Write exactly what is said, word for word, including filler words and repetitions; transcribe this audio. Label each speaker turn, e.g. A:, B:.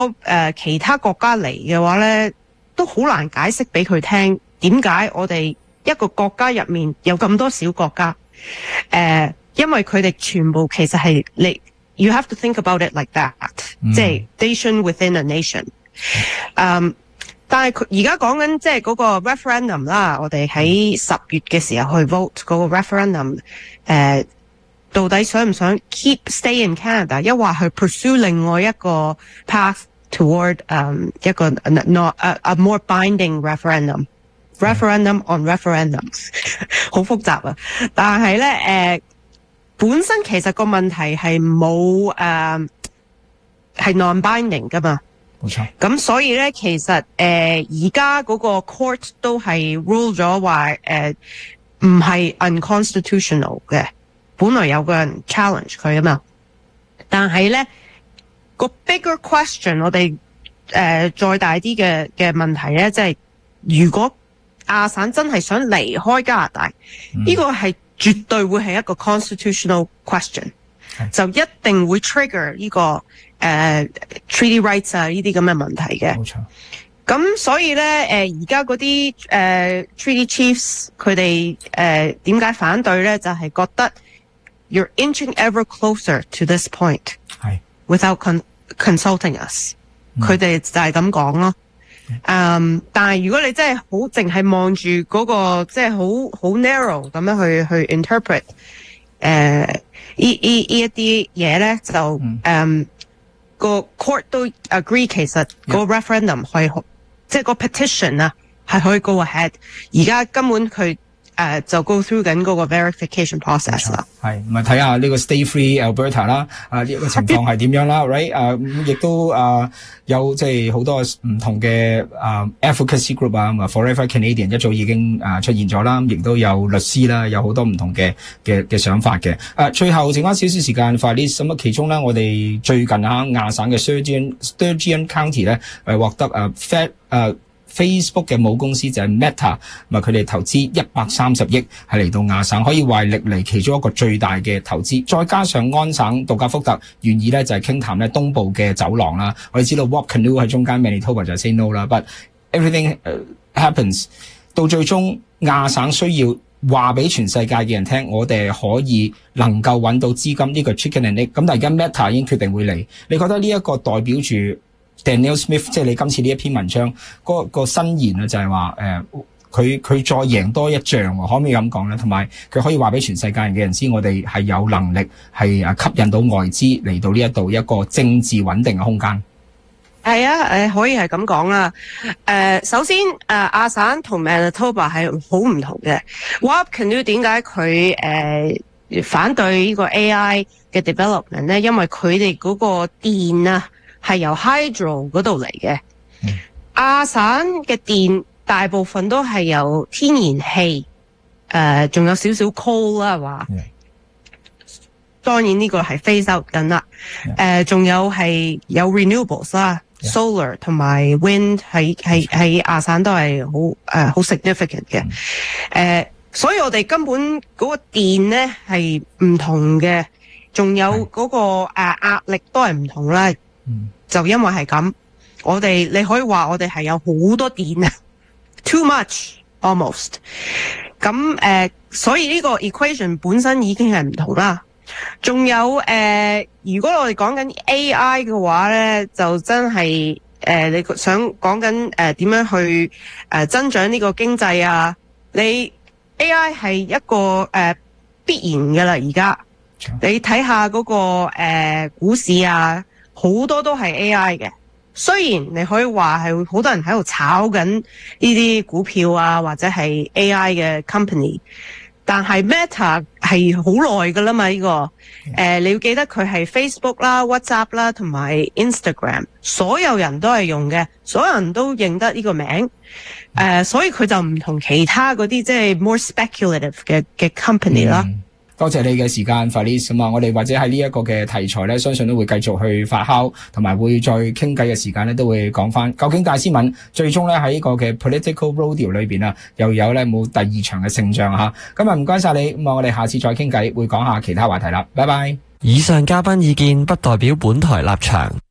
A: 誒、呃、其他國家嚟嘅話咧，都好難解釋俾佢聽點解我哋一個國家入面有咁多小國家。誒、呃，因為佢哋全部其實係你 ，you have to think about it like that，、嗯、即係 nation within a nation。嗯，但係佢而家講緊即係嗰個 referendum 啦，我哋喺十月嘅時候去 vote 嗰個 referendum， 誒、呃。到底想唔想 keep stay in Canada， 抑或去 pursue 另外一個 path toward、um, 一個 not a, a more binding referendum referendum on referendums 好複雜啊！但係咧誒，本身其實個問題係冇誒係 non-binding 噶嘛，
B: 冇錯。
A: 咁所以咧，其實誒而家嗰個 court 都係 rule 咗話誒唔係 unconstitutional 嘅。本來有個人 challenge 佢啊嘛，但係咧個 bigger question， 我哋誒、呃、再大啲嘅嘅問題咧，即係如果亞省真係想離開加拿大，呢、嗯這個係絕對會係一個 constitutional question，、嗯、就一定會 trigger 呢、這個誒、呃、treaty rights 啊呢啲咁嘅問題嘅。冇錯。咁所以咧，誒而家嗰啲誒 treaty chiefs 佢哋誒點解反對咧？就係、是、覺得You're inching ever closer to this point without con- consulting us。佢哋就係咁講咯。嗯，但係如果你真係好淨係望住嗰個即係好好 narrow 咁樣去去 interpret 誒呢呢呢一啲嘢咧，就誒、嗯嗯、個 court 都 agree 其實個 referendum 可以、yeah. 即係個 petition 啊係可以 go ahead。而家根本佢。誒、uh, 就 go through 緊嗰個 verification process 啦，係咪睇下呢個 Stay Free Alberta 啦？啊呢個情況係點樣啦 ？Right 啊，亦都啊有即係好多唔同嘅啊 advocacy group 啊，咁啊 Forever Canadian 一早已經啊出現咗啦，亦都有律師啦，有好多唔同嘅嘅嘅想法嘅。啊，最後剩翻少少時間，快啲咁啊！其中咧，我哋最近啊亞省嘅 Sturgeon Sturgeon County 咧誒獲得啊 Fed 誒。Facebook 嘅母公司就係 Meta， 咁啊佢哋投資一百三十億係嚟到亞省，可以話歷嚟其中一個最大嘅投資。再加上安省杜加福特願意咧就係傾談咧東部嘅走廊啦。我哋知道 Warp Canoe 喺中間 Manitoba 就 say no 啦 ，but everything happens 到最終亞省需要話俾全世界嘅人聽，我哋可以能夠揾到資金呢個 chicken and egg。咁但係而家 Meta 已經決定會嚟，你覺得呢一個代表住Danielle Smith， 即係你今次呢一篇文章嗰、那個申言啊，就係話誒，佢佢再贏多一仗，可唔可以咁講咧？同埋佢可以話俾全世界人嘅人知，我哋係有能力係啊吸引到外資嚟到呢一度一個政治穩定嘅空間。係啊，誒可以係咁講啦。誒、呃，首先誒亞省同 Manitoba 係好唔同嘅。Warp Canoe 點解佢誒反對呢個 A I 嘅 development 咧？因為佢哋嗰個電啊。係由 hydro 嗰度嚟嘅，亞、嗯、省嘅電大部分都係由天然氣，誒、呃，仲有少少 coal 啦，係嘛？當然呢個係 phase out 緊啦，誒、呃，仲有係有 renewables 啦、yeah. ，solar 同埋 wind 喺喺喺亞省都係好誒好 significant 嘅，誒、嗯呃，所以我哋根本嗰個電咧係唔同嘅，仲有嗰、那個誒壓、呃、力都係唔同啦。嗯，就因為係咁，我哋你可以話我哋係有好多電啊 ，too much almost。咁誒、呃，所以呢個 equation 本身已經係唔同啦。仲有誒、呃，如果我哋講緊 A I 嘅話咧，就真係誒、呃，你想講緊誒點樣去誒、呃、增長呢個經濟啊？你 A I 係一個誒、呃、必然嘅啦，而家你睇下嗰個誒、呃、股市啊。好多都係 A I 嘅，雖然你可以話係好多人喺度炒緊呢啲股票啊，或者係 A I 嘅 company， 但係 Meta 係好耐噶啦嘛呢、這個，誒、呃、你要記得佢係 Facebook 啦、WhatsApp 啦同埋 Instagram， 所有人都係用嘅，所有人都認得呢個名，誒、呃、所以佢就唔同其他嗰啲即係 more speculative 嘅嘅 company 啦。嗯多謝你嘅時間 Felice 咁啊！我哋或者喺呢一個嘅題材咧，相信都會繼續去發酵，同埋會再傾偈嘅時間咧，都會講翻究竟戴思敏最終咧喺呢個嘅 political rodeo 裏邊啊，又有咧冇第二場嘅勝仗嚇。咁啊，唔該晒你，咁啊，我哋下次再傾偈，會講下其他話題啦。拜拜。以上嘉賓意見不代表本台立場。